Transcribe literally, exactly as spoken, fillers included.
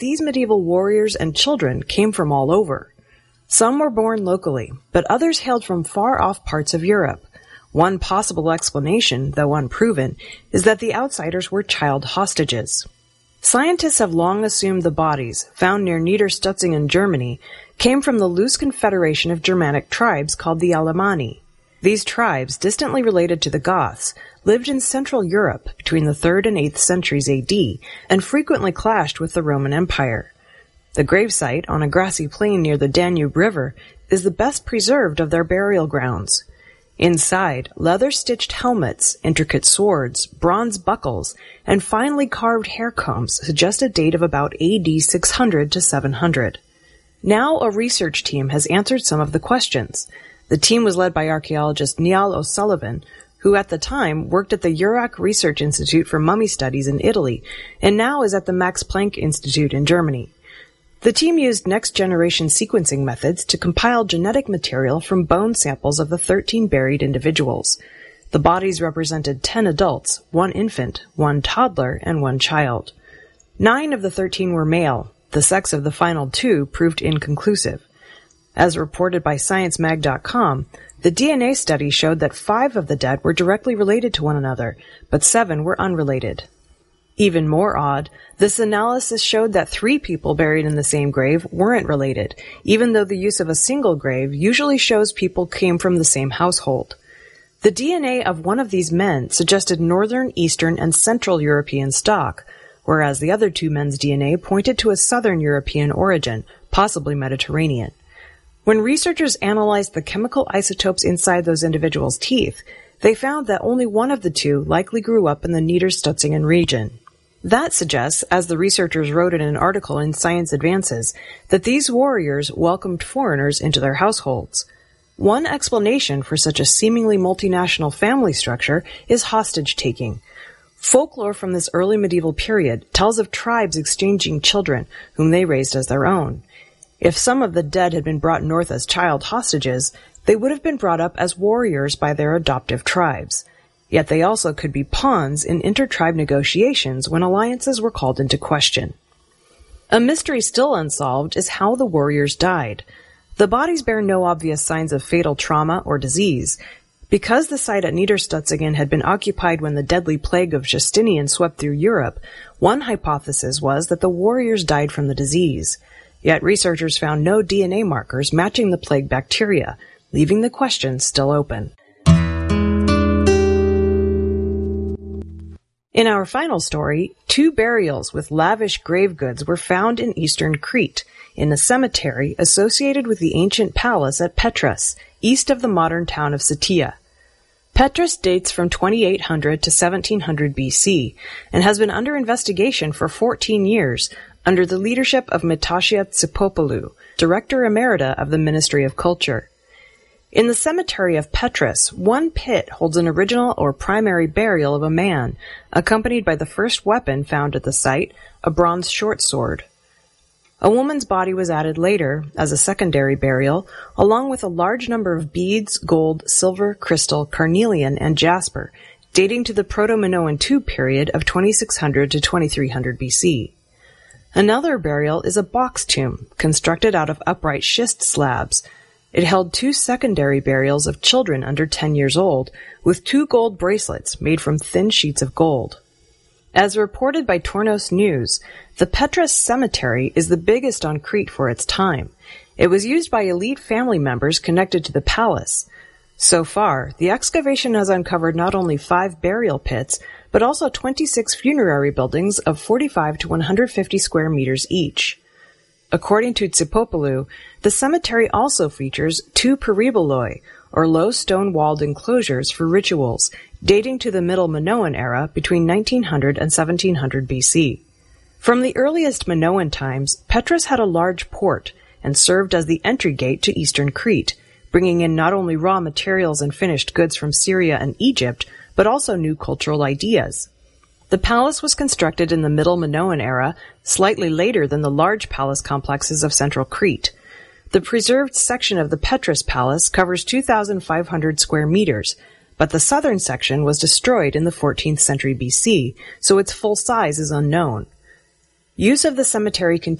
these medieval warriors and children came from all over. Some were born locally, but others hailed from far-off parts of Europe. One possible explanation, though unproven, is that the outsiders were child hostages. Scientists have long assumed the bodies, found near Niederstutzingen, Germany, came from the loose confederation of Germanic tribes called the Alemanni. These tribes, distantly related to the Goths, lived in Central Europe between the third and eighth centuries A D and frequently clashed with the Roman Empire. The gravesite, on a grassy plain near the Danube River, is the best preserved of their burial grounds. Inside, leather-stitched helmets, intricate swords, bronze buckles, and finely carved hair combs suggest a date of about A D six hundred to seven hundred. Now a research team has answered some of the questions. The team was led by archaeologist Niall O'Sullivan, who at the time worked at the Urach Research Institute for Mummy Studies in Italy, and now is at the Max Planck Institute in Germany. The team used next-generation sequencing methods to compile genetic material from bone samples of the thirteen buried individuals. The bodies represented ten adults, one infant, one toddler, and one child. Nine of the thirteen were male. The sex of the final two proved inconclusive. As reported by Science Mag dot com, the D N A study showed that five of the dead were directly related to one another, but seven were unrelated. Even more odd, this analysis showed that three people buried in the same grave weren't related, even though the use of a single grave usually shows people came from the same household. The D N A of one of these men suggested Northern, Eastern, and Central European stock, whereas the other two men's D N A pointed to a Southern European origin, possibly Mediterranean. When researchers analyzed the chemical isotopes inside those individuals' teeth, they found that only one of the two likely grew up in the Niederstutzingen region. That suggests, as the researchers wrote in an article in Science Advances, that these warriors welcomed foreigners into their households. One explanation for such a seemingly multinational family structure is hostage-taking. Folklore from this early medieval period tells of tribes exchanging children, whom they raised as their own. If some of the dead had been brought north as child hostages, they would have been brought up as warriors by their adoptive tribes. Yet they also could be pawns in inter-tribe negotiations when alliances were called into question. A mystery still unsolved is how the warriors died. The bodies bear no obvious signs of fatal trauma or disease. Because the site at Niederstutzingen had been occupied when the deadly plague of Justinian swept through Europe, one hypothesis was that the warriors died from the disease. Yet researchers found no D N A markers matching the plague bacteria, leaving the question still open. In our final story, two burials with lavish grave goods were found in eastern Crete, in a cemetery associated with the ancient palace at Petrus, east of the modern town of Cittia. Petrus dates from twenty-eight hundred to seventeen hundred B C and has been under investigation for fourteen years under the leadership of Metaxia Tsipopoulou, Director Emerita of the Ministry of Culture. In the cemetery of Petrus, one pit holds an original or primary burial of a man, accompanied by the first weapon found at the site, a bronze short sword. A woman's body was added later, as a secondary burial, along with a large number of beads, gold, silver, crystal, carnelian, and jasper, dating to the Proto-Minoan two period of twenty-six hundred to twenty-three hundred B C. Another burial is a box tomb, constructed out of upright schist slabs. It held two secondary burials of children under ten years old, with two gold bracelets made from thin sheets of gold. As reported by Tornos News, the Petrus Cemetery is the biggest on Crete for its time. It was used by elite family members connected to the palace. So far, the excavation has uncovered not only five burial pits, but also twenty-six funerary buildings of forty-five to one hundred fifty square meters each. According to Tsipopoulou, the cemetery also features two periboloi, or low stone-walled enclosures for rituals, dating to the Middle Minoan era between nineteen hundred and seventeen hundred B C. From the earliest Minoan times, Petrus had a large port and served as the entry gate to eastern Crete, bringing in not only raw materials and finished goods from Syria and Egypt, but also new cultural ideas. The palace was constructed in the Middle Minoan era, slightly later than the large palace complexes of central Crete. The preserved section of the Petrus Palace covers two thousand five hundred square meters, but the southern section was destroyed in the fourteenth century B C, so its full size is unknown. Use of the cemetery